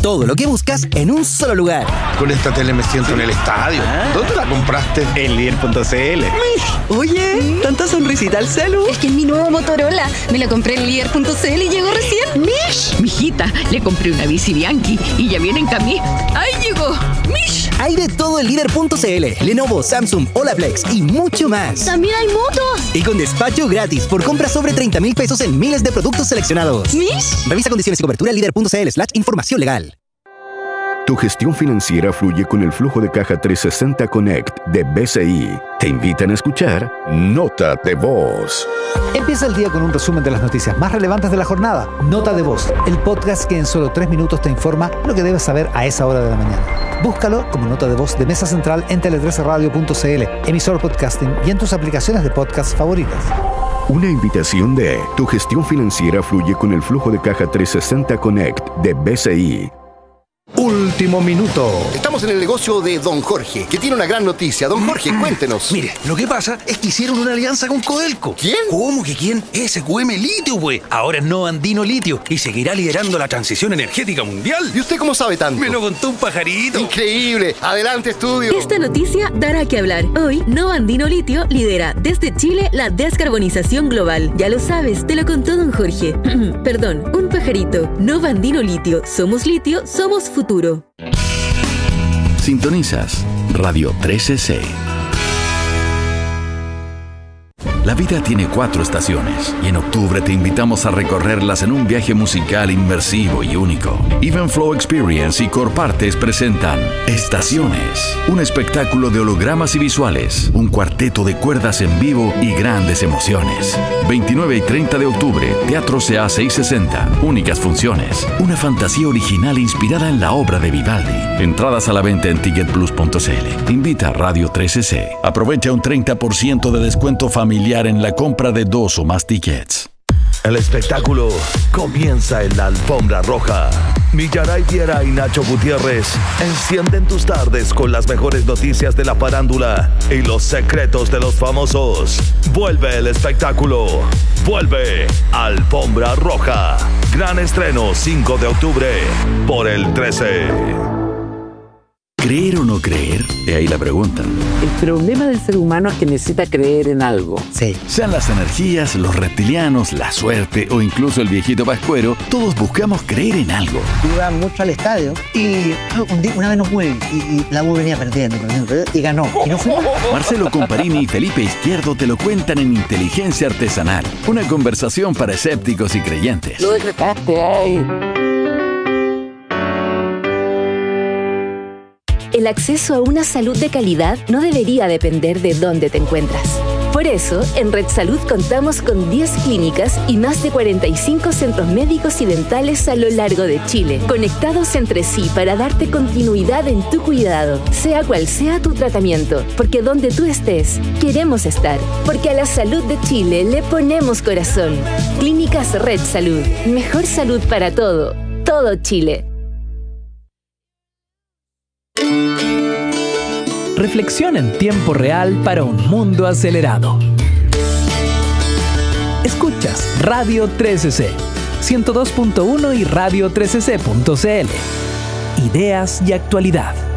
todo lo que buscas en un solo lugar. Con esta tele me siento en el estadio. ¿Dónde la compraste? En Líder.cl. Oye, tanta sonrisita al celu. Es que es mi nuevo Motorola. Me lo compré en Líder.cl y llegó recién. ¡Mish! Mijita, le compré una bici Bianchi y ya viene en camino. ¡Ahí llegó! ¡Mish! Hay de todo en Líder.cl. Lenovo, Samsung, Olaplex y mucho más. ¡También hay motos! Y con despacho gratis por compras sobre 30,000 pesos en miles de productos seleccionados. ¿Mish? Revisa condiciones y cobertura en Líder.cl/información legal. Tu gestión financiera fluye con el flujo de caja 360 Connect de BCI. Te invitan a escuchar Nota de Voz. Empieza el día con un resumen de las noticias más relevantes de la jornada. Nota de Voz, el podcast que en solo 3 minutos te informa lo que debes saber a esa hora de la mañana. Búscalo como Nota de Voz de Mesa Central en tele13radio.cl, emisor podcasting y en tus aplicaciones de podcast favoritas. Una invitación de Tu gestión financiera fluye con el flujo de caja 360 Connect de BCI. Último minuto. Estamos en el negocio de Don Jorge, que tiene una gran noticia. Don Jorge, cuéntenos. Mire, lo que pasa es que hicieron una alianza con Codelco. ¿Quién? ¿Cómo que quién? SQM Litio, güey. Ahora es Nova Andino Litio y seguirá liderando la transición energética mundial. ¿Y usted cómo sabe tanto? Me lo contó un pajarito. Increíble. Adelante, estudio. Esta noticia dará que hablar. Hoy, Nova Andino Litio lidera desde Chile la descarbonización global. Ya lo sabes, te lo contó Don Jorge. Perdón, un pajarito. Nova Andino Litio. Somos litio, somos futuro. Sintonizas Radio 13C. La vida tiene 4 estaciones y en octubre te invitamos a recorrerlas en un viaje musical inmersivo y único. Evenflow Experience y Corpartes presentan Estaciones, un espectáculo de hologramas y visuales, un cuarteto de cuerdas en vivo y grandes emociones. 29 y 30 de octubre, Teatro CA 660, únicas funciones, una fantasía original inspirada en la obra de Vivaldi. Entradas a la venta en ticketplus.cl. Invita a Radio 13C. Aprovecha un 30% de descuento familiar en la compra de 2 o más tickets. El espectáculo comienza en la alfombra roja. Millaray Viera y Nacho Gutiérrez encienden tus tardes con las mejores noticias de la farándula y los secretos de los famosos. Vuelve el espectáculo. Vuelve Alfombra Roja. Gran estreno 5 de octubre por el 13. ¿Creer o no creer? De ahí la pregunta. El problema del ser humano es que necesita creer en algo. Sí. Sean las energías, los reptilianos, la suerte o incluso el viejito pascuero, todos buscamos creer en algo. Iba mucho al estadio y una vez nos fue y la U venía perdiendo y ganó. Y no fue. Marcelo Comparini y Felipe Izquierdo te lo cuentan en Inteligencia Artesanal. Una conversación para escépticos y creyentes. Lo decretaste, ¡ay! El acceso a una salud de calidad no debería depender de dónde te encuentras. Por eso, en Red Salud contamos con 10 clínicas y más de 45 centros médicos y dentales a lo largo de Chile, conectados entre sí para darte continuidad en tu cuidado, sea cual sea tu tratamiento, porque donde tú estés, queremos estar, porque a la salud de Chile le ponemos corazón. Clínicas Red Salud, mejor salud para todo Chile. Reflexión en tiempo real para un mundo acelerado. Escuchas Radio 13C, 102.1 y radio13c.cl. Ideas y actualidad.